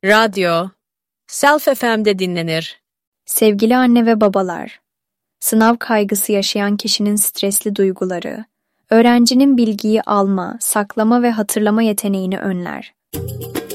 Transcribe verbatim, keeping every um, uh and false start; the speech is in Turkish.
Radyo, Self F M'de dinlenir. Sevgili anne ve babalar, sınav kaygısı yaşayan kişinin stresli duyguları, öğrencinin bilgiyi alma, saklama ve hatırlama yeteneğini önler.